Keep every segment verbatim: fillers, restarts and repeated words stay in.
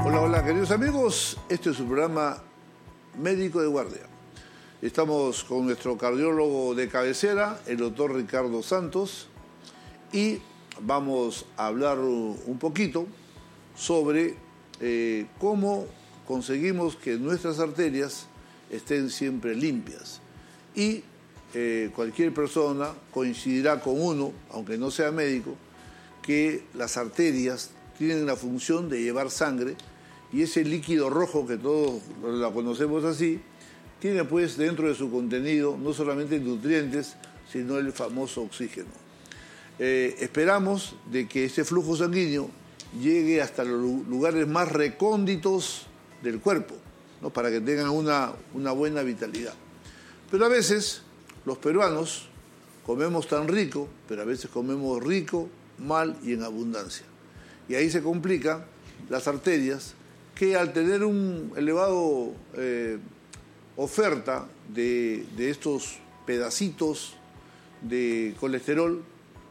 Hola, hola, queridos amigos. Este es su programa Médico de Guardia. Estamos con nuestro cardiólogo de cabecera, el doctor Ricardo Santos, y vamos a hablar un poquito sobre eh, cómo conseguimos que nuestras arterias estén siempre limpias. Y eh, cualquier persona coincidirá con uno, aunque no sea médico, que las arterias tienen la función de llevar sangre, y ese líquido rojo que todos la conocemos así, tiene pues dentro de su contenido no solamente nutrientes, sino el famoso oxígeno. Eh, esperamos de que ese flujo sanguíneo llegue hasta los lugares más recónditos del cuerpo, ¿no? Para que tengan una, una buena vitalidad. Pero a veces los peruanos comemos tan rico, pero a veces comemos rico, mal y en abundancia. Y ahí se complican las arterias, que al tener un elevado eh, oferta de, de estos pedacitos de colesterol,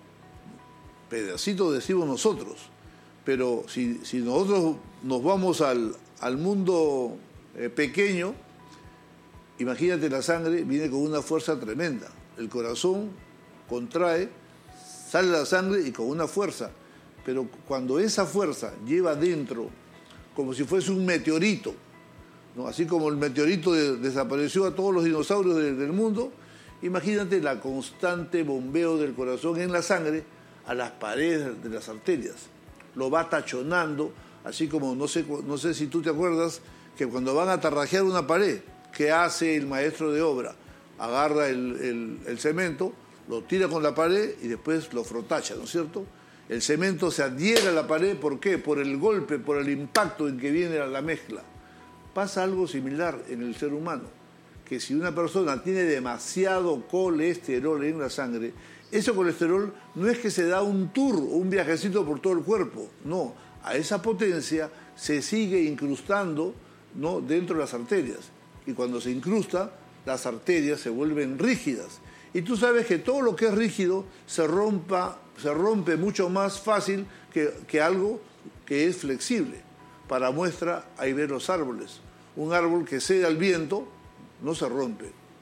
pedacitos decimos nosotros, pero si, si nosotros nos vamos al, al mundo eh, pequeño, imagínate, la sangre viene con una fuerza tremenda. El corazón contrae, sale la sangre y con una fuerza. Pero cuando esa fuerza lleva dentro, como si fuese un meteorito, ¿no? Así como el meteorito de, desapareció a todos los dinosaurios de, del mundo, imagínate la constante bombeo del corazón en la sangre a las paredes de las arterias. Lo va tachonando, así como, no sé, no sé si tú te acuerdas, que cuando van a tarrajear una pared, ¿qué hace el maestro de obra? Agarra el, el, el cemento, lo tira con la pared y después lo frotacha, ¿no es cierto? El cemento se adhiere a la pared, ¿por qué? Por el golpe, por el impacto en que viene la mezcla. Pasa algo similar en el ser humano, que si una persona tiene demasiado colesterol en la sangre, ese colesterol no es que se da un tour o un viajecito por todo el cuerpo, no, a esa potencia se sigue incrustando, ¿no?, dentro de las arterias. Y cuando se incrusta, las arterias se vuelven rígidas. Y tú sabes que todo lo que es rígido se, rompa, se rompe mucho más fácil que, que algo que es flexible. Para muestra, ahí ves los árboles. Un árbol que cede al viento no se rompe.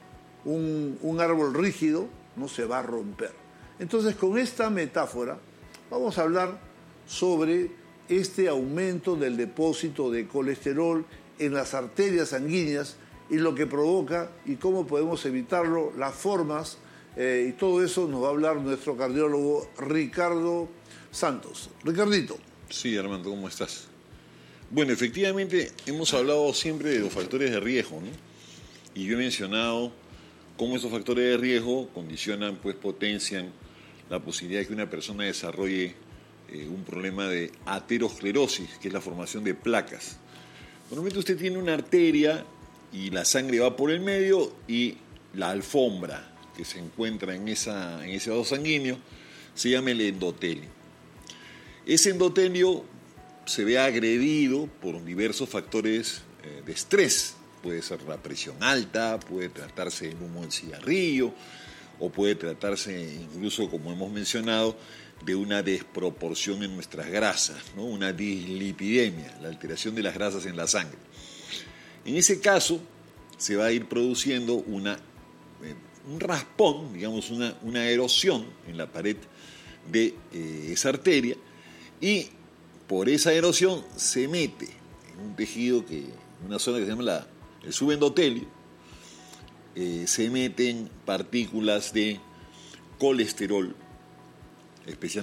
Un, un árbol rígido no se va a romper. Entonces, con esta metáfora, vamos a hablar sobre este aumento del depósito de colesterol en las arterias sanguíneas y lo que provoca y cómo podemos evitarlo, las formas, eh, y todo eso nos va a hablar nuestro cardiólogo Ricardo Santos. Ricardito. Sí, Armando, ¿cómo estás? Bueno, efectivamente hemos hablado siempre de los factores de riesgo, ¿no? Y yo he mencionado cómo esos factores de riesgo condicionan, pues potencian la posibilidad de que una persona desarrolle eh, un problema de aterosclerosis, que es la formación de placas. Normalmente usted tiene una arteria y la sangre va por el medio, y la alfombra que se encuentra en, esa, en ese vaso sanguíneo se llama el endotelio. Ese endotelio se ve agredido por diversos factores eh, de estrés. Puede ser la presión alta, puede tratarse del humo del cigarrillo, o puede tratarse incluso, como hemos mencionado, de una desproporción en nuestras grasas, ¿no? Una dislipidemia, la alteración de las grasas en la sangre. En ese caso, se va a ir produciendo una, eh, un raspón, digamos, una, una erosión en la pared de eh, esa arteria, y por esa erosión se mete en un tejido, que, en una zona que se llama la, el subendotelio, eh, se meten partículas de colesterol, especialmente